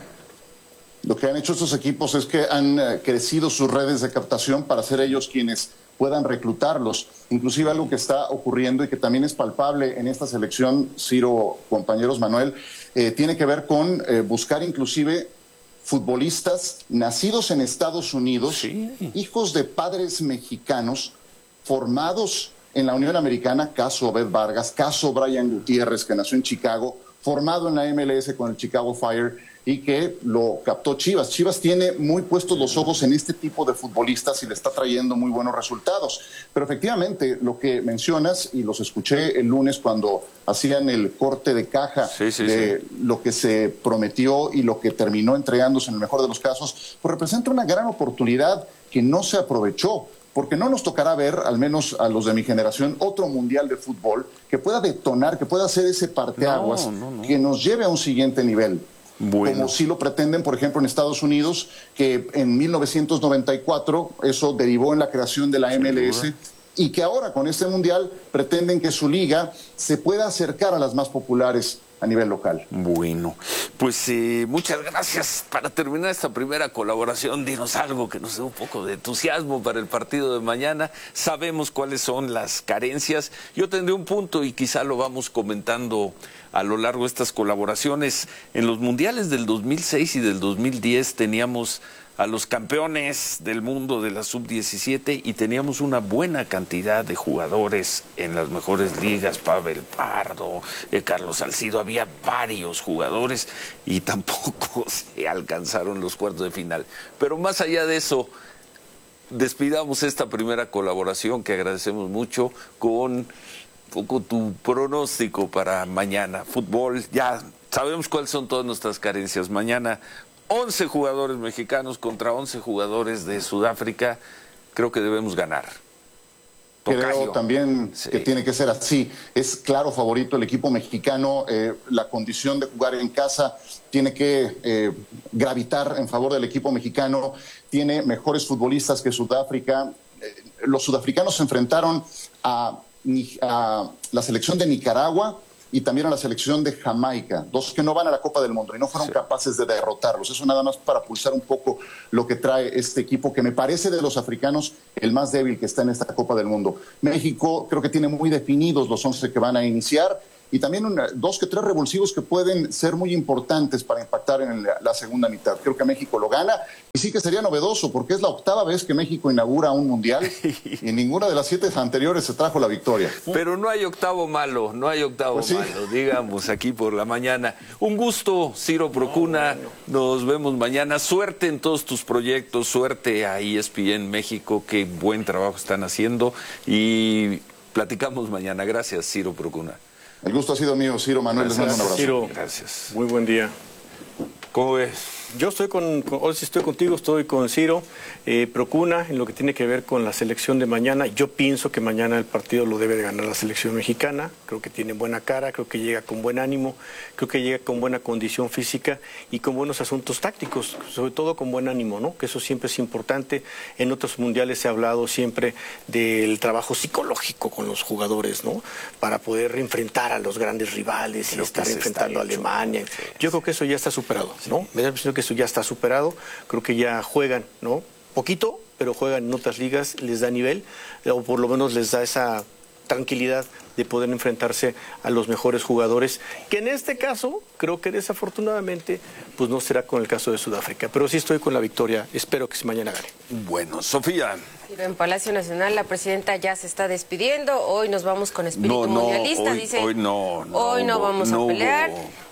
Lo que han hecho estos equipos es que han crecido sus redes de captación para ser ellos quienes puedan reclutarlos. Inclusive algo que está ocurriendo y que también es palpable en esta selección, Ciro, compañeros, Manuel, tiene que ver con buscar inclusive futbolistas nacidos en Estados Unidos, hijos de padres mexicanos, formados en la Unión Americana, caso Obed Vargas, caso Brian Gutiérrez, que nació en Chicago, formado en la MLS con el Chicago Fire, y que lo captó Chivas. Chivas tiene muy puestos los ojos en este tipo de futbolistas y le está trayendo muy buenos resultados. Pero efectivamente, lo que mencionas, y los escuché el lunes cuando hacían el corte de caja de lo que se prometió y lo que terminó entregándose en el mejor de los casos, pues representa una gran oportunidad que no se aprovechó. Porque no nos tocará ver, al menos a los de mi generación, otro mundial de fútbol que pueda detonar, que pueda hacer ese parteaguas, que nos lleve a un siguiente nivel. Bueno. Como sí lo pretenden, por ejemplo, en Estados Unidos, que en 1994 eso derivó en la creación de la MLS, y que ahora con este mundial pretenden que su liga se pueda acercar a las más populares a nivel local. Bueno, pues muchas gracias. Para terminar esta primera colaboración, dinos algo que nos dé un poco de entusiasmo para el partido de mañana. Sabemos cuáles son las carencias. Yo tendré un punto y quizá lo vamos comentando a lo largo de estas colaboraciones. En los mundiales del 2006 y del 2010 teníamos a los campeones del mundo de la sub-17 y teníamos una buena cantidad de jugadores en las mejores ligas, Pavel Pardo, Carlos Salcido, había varios jugadores y tampoco se alcanzaron los cuartos de final. Pero más allá de eso, despidamos esta primera colaboración que agradecemos mucho con un poco tu pronóstico para mañana. Fútbol, ya sabemos cuáles son todas nuestras carencias. Mañana 11 jugadores mexicanos contra 11 jugadores de Sudáfrica. Creo que debemos ganar. Creo también que tiene que ser así. Es claro favorito el equipo mexicano. La condición de jugar en casa tiene que gravitar en favor del equipo mexicano. Tiene mejores futbolistas que Sudáfrica. Los sudafricanos se enfrentaron a la selección de Nicaragua y también a la selección de Jamaica, dos que no van a la Copa del Mundo y no fueron capaces de derrotarlos. Eso nada más para pulsar un poco lo que trae este equipo, que me parece de los africanos el más débil que está en esta Copa del Mundo. México creo que tiene muy definidos los 11 que van a iniciar y también 2 que 3 revulsivos que pueden ser muy importantes para impactar en la segunda mitad. Creo que México lo gana y sí que sería novedoso porque es la 8ª vez que México inaugura un mundial y ninguna de las 7 anteriores se trajo la victoria. Pero no hay octavo malo, malo, digamos, aquí por la mañana. Un gusto, Ciro Procuna, nos vemos mañana. Suerte en todos tus proyectos, suerte a ESPN México, qué buen trabajo están haciendo y platicamos mañana. Gracias, Ciro Procuna. El gusto ha sido mío, Ciro. Manuel, les mando un abrazo. Ciro, gracias. Muy buen día. ¿Cómo ves? Yo hoy sí estoy contigo, estoy con Ciro Procuna en lo que tiene que ver con la selección de mañana. Yo pienso que mañana el partido lo debe de ganar la selección mexicana. Creo que tiene buena cara, creo que llega con buen ánimo, creo que llega con buena condición física y con buenos asuntos tácticos, sobre todo con buen ánimo, ¿no? Que eso siempre es importante. En otros mundiales se ha hablado siempre del trabajo psicológico con los jugadores, ¿no? Para poder enfrentar a los grandes rivales y estar enfrentando a Alemania. Yo creo que eso ya está superado, ¿no? Me da la impresión que eso ya está superado, creo que ya juegan, ¿no? Poquito, pero juegan en otras ligas, les da nivel, o por lo menos les da esa tranquilidad de poder enfrentarse a los mejores jugadores, que en este caso, creo que desafortunadamente, pues no será con el caso de Sudáfrica, pero sí estoy con la victoria, espero que mañana gane. Bueno, Sofía. En Palacio Nacional la presidenta ya se está despidiendo, hoy nos vamos con espíritu mundialista, dice, hoy no vamos a pelear.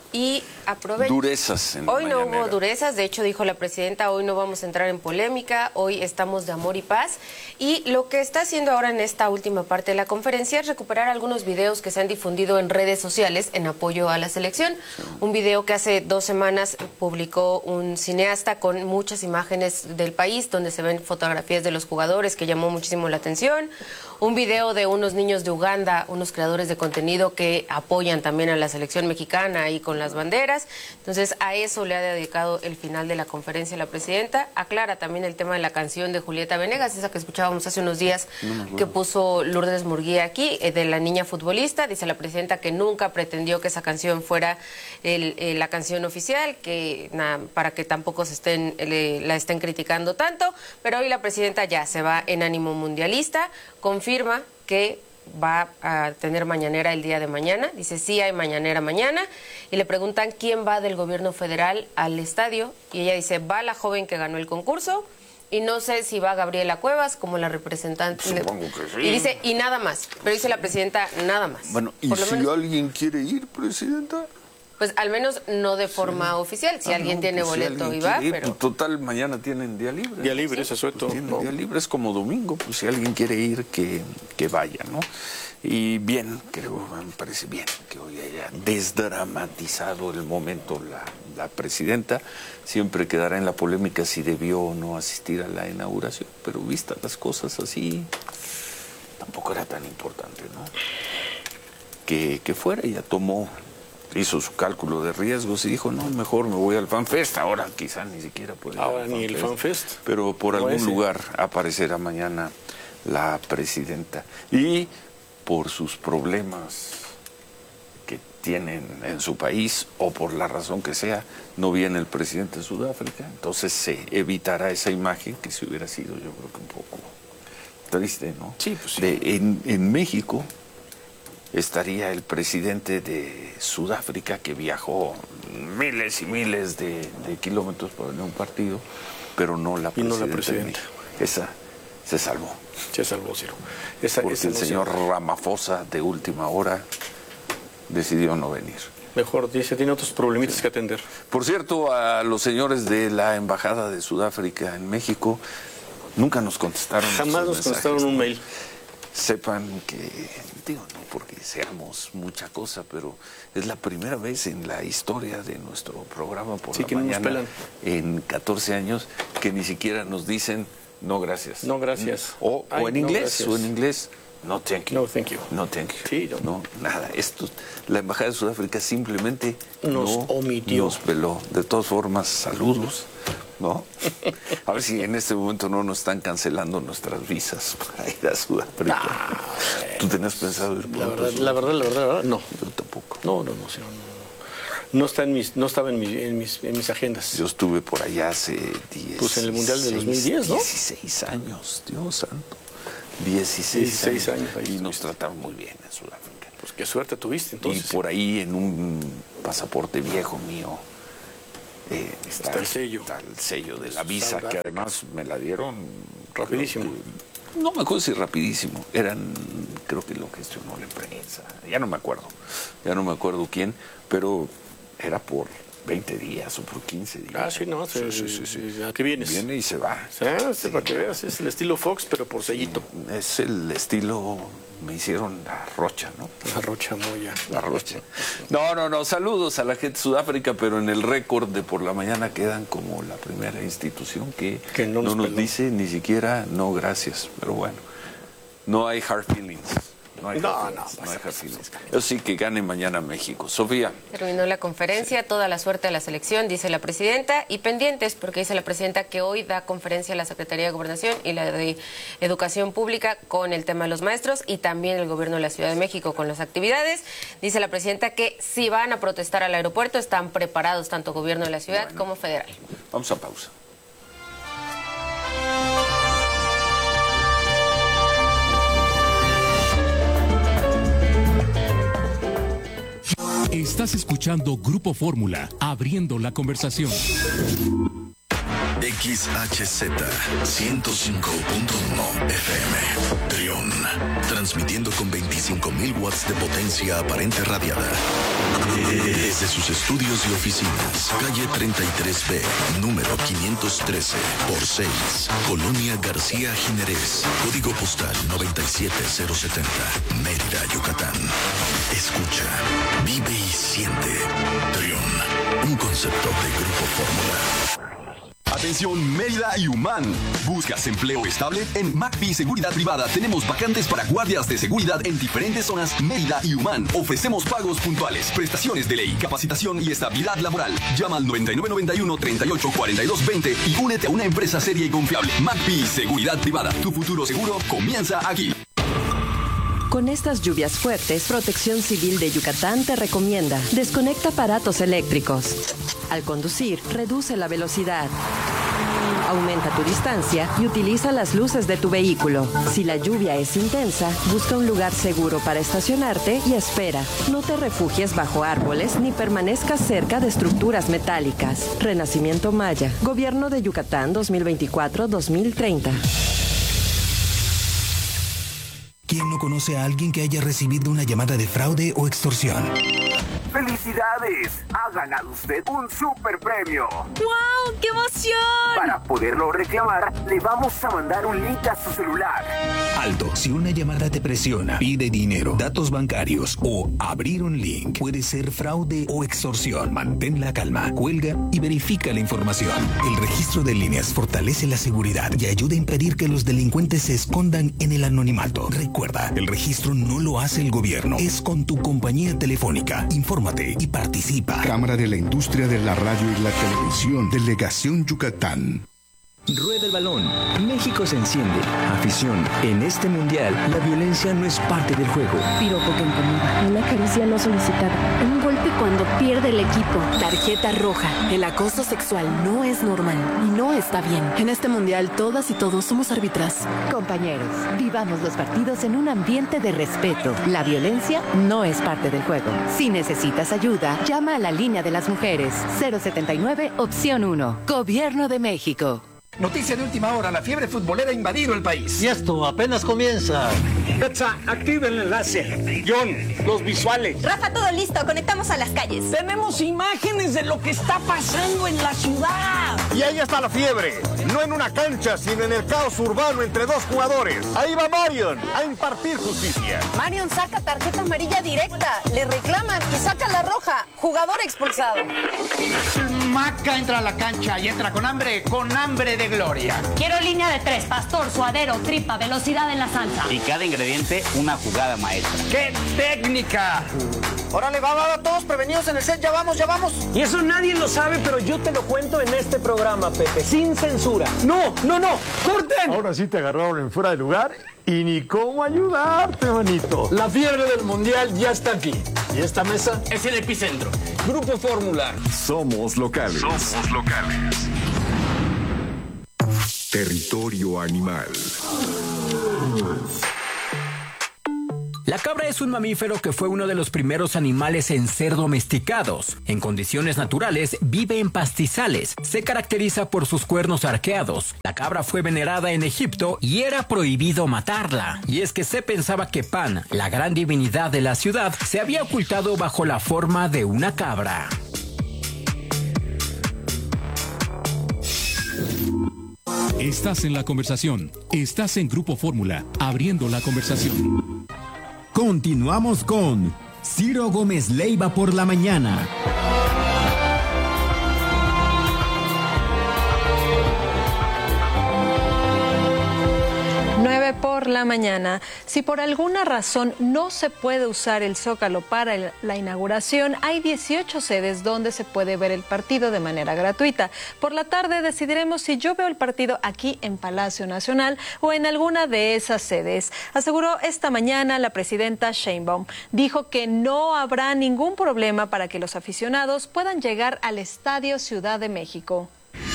Y aprovecho. Durezas. Hoy no hubo durezas, de hecho dijo la presidenta, hoy no vamos a entrar en polémica, hoy estamos de amor y paz. Y lo que está haciendo ahora en esta última parte de la conferencia es recuperar algunos videos que se han difundido en redes sociales en apoyo a la selección. Un video que hace 2 semanas publicó un cineasta con muchas imágenes del país, donde se ven fotografías de los jugadores, que llamó muchísimo la atención. Un video de unos niños de Uganda, unos creadores de contenido que apoyan también a la selección mexicana y con las banderas. Entonces, a eso le ha dedicado el final de la conferencia la presidenta. Aclara también el tema de la canción de Julieta Venegas, esa que escuchábamos hace unos días, que puso Lourdes Murguía aquí, de la niña futbolista. Dice la presidenta que nunca pretendió que esa canción fuera la canción oficial, que para que tampoco la estén criticando tanto. Pero hoy la presidenta ya se va en ánimo mundialista, confirma que va a tener mañanera el día de mañana, dice sí hay mañanera mañana, y le preguntan quién va del gobierno federal al estadio, y ella dice va la joven que ganó el concurso, y no sé si va Gabriela Cuevas como la representante. Supongo que sí. Y dice, y nada más, pero dice la presidenta, nada más. Bueno, ¿y si alguien quiere ir, presidenta? Pues al menos no de forma oficial, si alguien tiene boleto si y va, ir, pero... Pues, total, mañana tienen día libre. Día libre, eso es todo. Tienen día libre, es como domingo, pues si alguien quiere ir, que vaya, ¿no? Y bien, me parece bien que hoy haya desdramatizado el momento la presidenta. Siempre quedará en la polémica si debió o no asistir a la inauguración, pero vistas las cosas así, tampoco era tan importante, ¿no? Que fuera, ella hizo su cálculo de riesgos y dijo, no, mejor me voy al FanFest. Ahora quizá ni siquiera puede ir ahora ni el FanFest. Pero por algún lugar aparecerá mañana la presidenta. Y por sus problemas que tienen en su país, o por la razón que sea, no viene el presidente de Sudáfrica. Entonces se evitará esa imagen que si hubiera sido, yo creo que un poco triste, ¿no? Sí, pues sí. En México estaría el presidente de Sudáfrica, que viajó miles y miles de kilómetros para venir a un partido, pero no la presidenta. Esa se salvó. Se salvó, Ciro. Porque el señor Ramaphosa, de última hora, decidió no venir. Mejor dice, tiene otros problemitas que atender. Por cierto, a los señores de la Embajada de Sudáfrica en México, nunca nos contestaron. Jamás nos contestaron un mail. Sepan que, no porque seamos mucha cosa, pero es la primera vez en la historia de nuestro programa por la mañana, en 14 años, que ni siquiera nos dicen no gracias. No gracias. O en inglés, No, thank you. No, thank you. No, thank you. Sí, no, nada. La Embajada de Sudáfrica simplemente nos omitió. Nos peló. De todas formas, saludos, ¿no? A ver si en este momento no nos están cancelando nuestras visas para ir a Sudáfrica. ¿Tú tenías pensado ir por la verdad, no. Yo tampoco. No, no estaba en mis agendas. Yo estuve por allá hace 10. Pues en el Mundial de 2010, ¿no? 16 años, Dios santo. 16 años. Y nos trataron muy bien en Sudáfrica. Pues qué suerte tuviste entonces. Y por ahí en un pasaporte viejo mío está el sello. Está el sello de la visa, que además me la dieron rapidísimo. No me acuerdo si rapidísimo. Creo que lo gestionó la prensa. Ya no me acuerdo quién, pero era por 20 días o por 15 días. Ah, sí, no. Sí. ¿A qué vienes? Viene y se va. Para que veas, es el estilo Fox, pero por sellito. Es el estilo, me hicieron la Rocha, ¿no? La Rocha Moya. La Rocha. No. Saludos a la gente de Sudáfrica, pero en el récord de por la mañana quedan como la primera institución que no nos dice ni siquiera no gracias. Pero bueno, no hay hard feelings. No hay hard feelings. Eso sí, que gane mañana México. Sofía. Terminó la conferencia, toda la suerte a la selección, dice la presidenta, y pendientes, porque dice la presidenta que hoy da conferencia a la Secretaría de Gobernación y la de Educación Pública con el tema de los maestros y también el gobierno de la Ciudad de México con las actividades. Dice la presidenta que si van a protestar al aeropuerto, están preparados tanto gobierno de la ciudad como federal. Vamos a pausa. Estás escuchando Grupo Fórmula, abriendo la conversación. XHZ 105.1 FM, Trión, transmitiendo con 25.000 watts de potencia aparente radiada. Desde sus estudios y oficinas, calle 33B, número 513, por 6, Colonia García Jiménez, código postal 97070, Mérida, Yucatán. Escucha, vive y siente. Trión, un concepto de Grupo Fórmula. Atención Mérida y Humán. ¿Buscas empleo estable? En McPhee Seguridad Privada tenemos vacantes para guardias de seguridad en diferentes zonas Mérida y Humán. Ofrecemos pagos puntuales, prestaciones de ley, capacitación y estabilidad laboral. Llama al 9991 38 42 20 y únete a una empresa seria y confiable. McPhee Seguridad Privada. Tu futuro seguro comienza aquí. Con estas lluvias fuertes, Protección Civil de Yucatán te recomienda: desconecta aparatos eléctricos. Al conducir, reduce la velocidad. Aumenta tu distancia y utiliza las luces de tu vehículo. Si la lluvia es intensa, busca un lugar seguro para estacionarte y espera. No te refugies bajo árboles ni permanezcas cerca de estructuras metálicas. Renacimiento Maya, Gobierno de Yucatán 2024-2030. ¿Quién no conoce a alguien que haya recibido una llamada de fraude o extorsión? ¡Felicidades! Ha ganado usted un super premio. ¡Wow! ¡Qué emoción! Para poderlo reclamar, le vamos a mandar un link a su celular. Alto, si una llamada te presiona, pide dinero, datos bancarios o abrir un link, puede ser fraude o extorsión. Mantén la calma, cuelga y verifica la información. El registro de líneas fortalece la seguridad y ayuda a impedir que los delincuentes se escondan en el anonimato. Recuerda, el registro no lo hace el gobierno, es con tu compañía telefónica. Infórmate y participa. Cámara de la Industria de la Radio y la Televisión, Delegación Yucatán. Rueda el balón. México se enciende. Afición. En este mundial, la violencia no es parte del juego. Piropo que incomoda. Una caricia no solicitada. Un golpe cuando pierde el equipo. Tarjeta roja. El acoso sexual no es normal y no está bien. En este mundial, todas y todos somos árbitras. Compañeros, vivamos los partidos en un ambiente de respeto. La violencia no es parte del juego. Si necesitas ayuda, llama a la línea de las mujeres. 079, opción 1. Gobierno de México. Noticia de última hora, la fiebre futbolera ha invadido el país. Y esto apenas comienza. Betsa, activa el enlace. John, los visuales. Rafa, todo listo, conectamos a las calles. Tenemos imágenes de lo que está pasando en la ciudad. Y ahí está la fiebre, no en una cancha, sino en el caos urbano entre dos jugadores. Ahí va Marion a impartir justicia. Marion saca tarjeta amarilla directa, le reclaman y saca la roja. Jugador expulsado. Maca entra a la cancha y entra con hambre de de gloria. Quiero línea de 3, pastor, suadero, tripa, velocidad en la salsa. Y cada ingrediente una jugada maestra. ¡Qué técnica! Órale, va, todos prevenidos en el set, ya vamos. Y eso nadie lo sabe, pero yo te lo cuento en este programa, Pepe, sin censura. ¡No! ¡Corten! Ahora sí te agarraron en fuera de lugar y ni cómo ayudarte, manito. La fiebre del mundial ya está aquí. Y esta mesa es el epicentro. Grupo Fórmula. Somos locales. Territorio animal. La cabra es un mamífero que fue uno de los primeros animales en ser domesticados. En condiciones naturales, vive en pastizales. Se caracteriza por sus cuernos arqueados. La cabra fue venerada en Egipto y era prohibido matarla. Y es que se pensaba que Pan, la gran divinidad de la ciudad, se había ocultado bajo la forma de una cabra. Estás en la conversación. Estás en Grupo Fórmula, abriendo la conversación. Continuamos con Ciro Gómez Leiva por la mañana. 9 por la mañana. Si por alguna razón no se puede usar el Zócalo para la inauguración, hay 18 sedes donde se puede ver el partido de manera gratuita. Por la tarde decidiremos si yo veo el partido aquí en Palacio Nacional o en alguna de esas sedes. Aseguró esta mañana la presidenta Sheinbaum. Dijo que no habrá ningún problema para que los aficionados puedan llegar al Estadio Ciudad de México.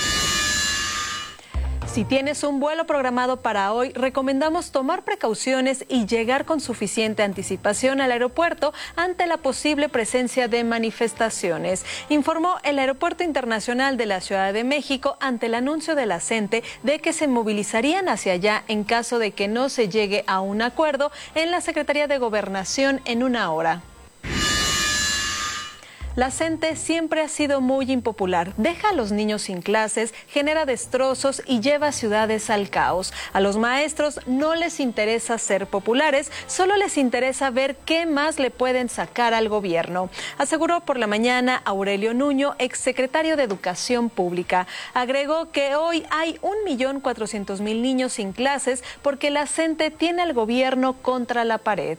Si tienes un vuelo programado para hoy, recomendamos tomar precauciones y llegar con suficiente anticipación al aeropuerto ante la posible presencia de manifestaciones, informó el Aeropuerto Internacional de la Ciudad de México ante el anuncio de la CENTE de que se movilizarían hacia allá en caso de que no se llegue a un acuerdo en la Secretaría de Gobernación en una hora. La CENTE siempre ha sido muy impopular. Deja a los niños sin clases, genera destrozos y lleva ciudades al caos. A los maestros no les interesa ser populares, solo les interesa ver qué más le pueden sacar al gobierno, aseguró por la mañana Aurelio Nuño, exsecretario de Educación Pública. Agregó que hoy hay 1.400.000 niños sin clases porque la CENTE tiene al gobierno contra la pared.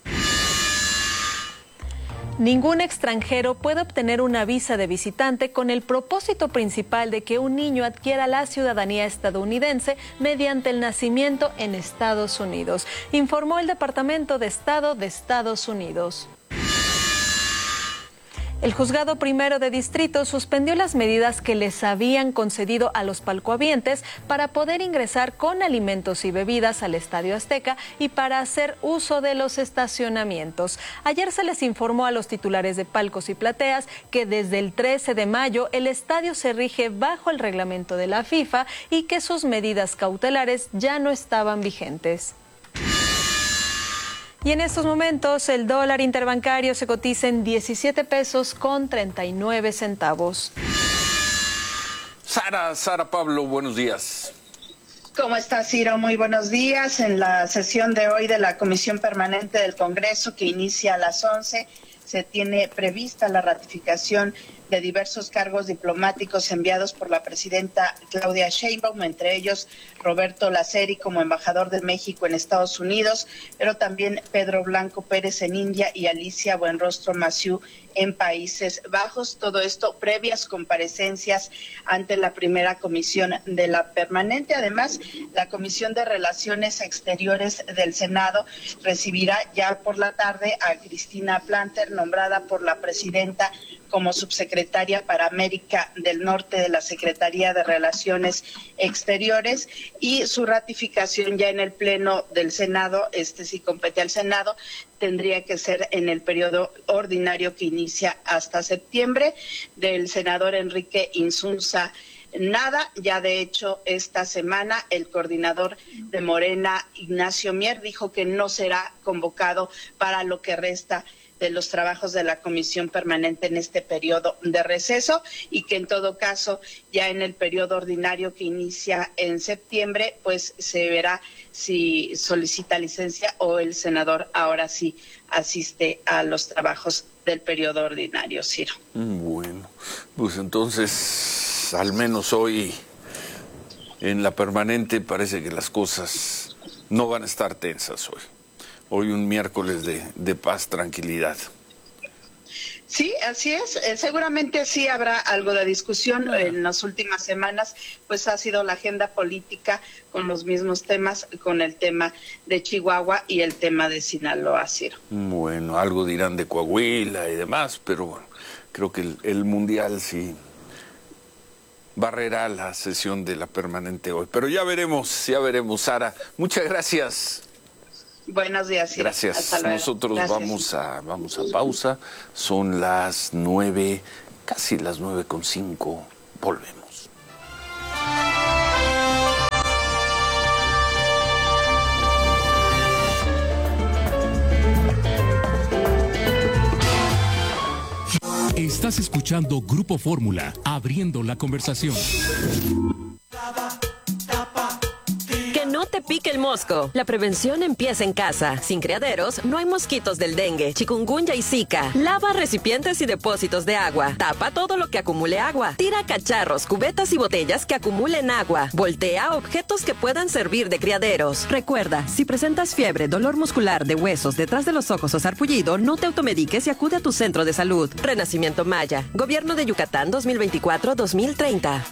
Ningún extranjero puede obtener una visa de visitante con el propósito principal de que un niño adquiera la ciudadanía estadounidense mediante el nacimiento en Estados Unidos, informó el Departamento de Estado de Estados Unidos. El Juzgado Primero de Distrito suspendió las medidas que les habían concedido a los palcohabientes para poder ingresar con alimentos y bebidas al Estadio Azteca y para hacer uso de los estacionamientos. Ayer se les informó a los titulares de palcos y plateas que desde el 13 de mayo el estadio se rige bajo el reglamento de la FIFA y que sus medidas cautelares ya no estaban vigentes. Y en estos momentos el dólar interbancario se cotiza en 17 pesos con 39 centavos. Sara Pablo, buenos días. ¿Cómo está, Ciro? Muy buenos días. En la sesión de hoy de la Comisión Permanente del Congreso, que inicia a las 11, se tiene prevista la ratificación de diversos cargos diplomáticos enviados por la presidenta Claudia Sheinbaum, entre ellos Roberto Laceri como embajador de México en Estados Unidos, pero también Pedro Blanco Pérez en India y Alicia Buenrostro Massieu en Países Bajos. Todo esto previas comparecencias ante la primera comisión de la permanente. Además, la Comisión de Relaciones Exteriores del Senado recibirá ya por la tarde a Cristina Planter, nombrada por la presidenta como subsecretaria para América del Norte de la Secretaría de Relaciones Exteriores, y su ratificación ya en el Pleno del Senado, si compete al Senado, tendría que ser en el periodo ordinario que inicia hasta septiembre. Del senador Enrique Insunza nada. Ya de hecho esta semana el coordinador de Morena, Ignacio Mier, dijo que no será convocado para lo que resta de los trabajos de la Comisión Permanente en este periodo de receso, y que en todo caso ya en el periodo ordinario que inicia en septiembre pues se verá si solicita licencia o el senador ahora sí asiste a los trabajos del periodo ordinario, Ciro. Bueno, pues entonces al menos hoy En la permanente parece que las cosas no van a estar tensas hoy. Hoy un miércoles de paz, tranquilidad. Sí, así es. Seguramente sí habrá algo de discusión. En las últimas semanas, pues ha sido la agenda política con los mismos temas, con el tema de Chihuahua y el tema de Sinaloa, Ciro. Bueno, algo dirán de Coahuila y demás, pero bueno, creo que el Mundial sí barrerá la sesión de la permanente hoy. Pero ya veremos, Sara. Muchas gracias. Buenos días, Ciro. Gracias. Hasta luego. Nosotros Gracias. vamos a pausa. Son las 9, casi las 9:05. Volvemos. Estás escuchando Grupo Fórmula, abriendo la conversación. Que no te pique el mosco. La prevención empieza en casa. Sin criaderos, no hay mosquitos del dengue, chikungunya y zika. Lava recipientes y depósitos de agua. Tapa todo lo que acumule agua. Tira cacharros, cubetas y botellas que acumulen agua. Voltea objetos que puedan servir de criaderos. Recuerda, si presentas fiebre, dolor muscular de huesos detrás de los ojos o sarpullido, no te automediques y acude a tu centro de salud. Renacimiento Maya. Gobierno de Yucatán 2024-2030.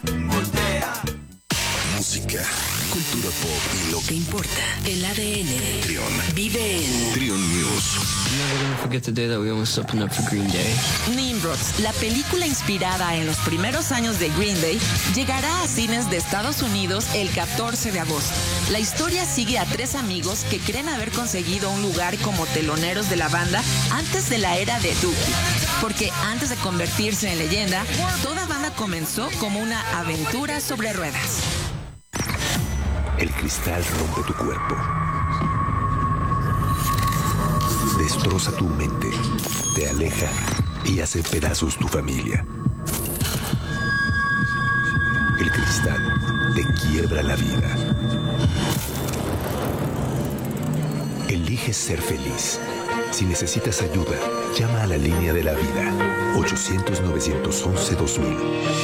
Música, cultura pop y lo que importa. El ADN. Trion. Vive en Trion News. Never gonna forget the day that we almost opened up for Green Day. Nimrods, la película inspirada en los primeros años de Green Day, llegará a cines de Estados Unidos el 14 de agosto. La historia sigue a 3 amigos que creen haber conseguido un lugar como teloneros de la banda antes de la era de Dookie. Porque antes de convertirse en leyenda, toda banda comenzó como una aventura sobre ruedas. El cristal rompe tu cuerpo. Destroza tu mente, te aleja y hace pedazos tu familia. El cristal te quiebra la vida. Elige ser feliz. Si necesitas ayuda, llama a la línea de la vida. 800-911-2000.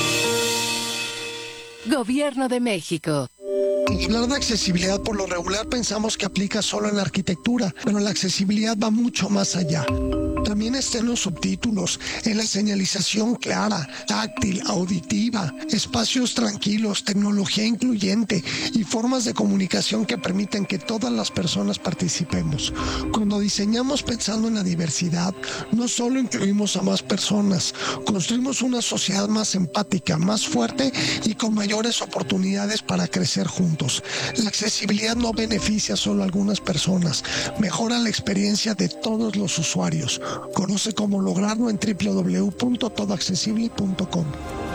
Gobierno de México. Hablar de accesibilidad por lo regular pensamos que aplica solo en la arquitectura, pero la accesibilidad va mucho más allá. También está en los subtítulos, en la señalización clara, táctil, auditiva, espacios tranquilos, tecnología incluyente y formas de comunicación que permiten que todas las personas participemos. Cuando diseñamos pensando en la diversidad, no solo incluimos a más personas, construimos una sociedad más empática, más fuerte y con mayores oportunidades para crecer juntos. La accesibilidad no beneficia solo a algunas personas, mejora la experiencia de todos los usuarios. Conoce cómo lograrlo en www.todoaccesible.com.